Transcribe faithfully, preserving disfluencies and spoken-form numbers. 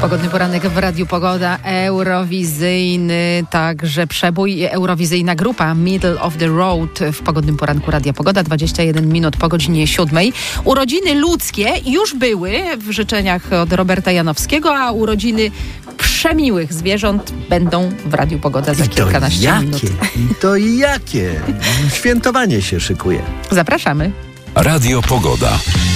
Pogodny poranek w Radiu Pogoda, eurowizyjny, także przebój, eurowizyjna grupa Middle of the Road w Pogodnym Poranku Radia Pogoda, dwadzieścia jeden minut po godzinie siódmej. Urodziny ludzkie już były w życzeniach od Roberta Janowskiego, a urodziny przemiłych zwierząt będą w Radiu Pogoda za I to kilkanaście jakie? minut. I to jakie? Świętowanie się szykuje. Zapraszamy. Radio Pogoda.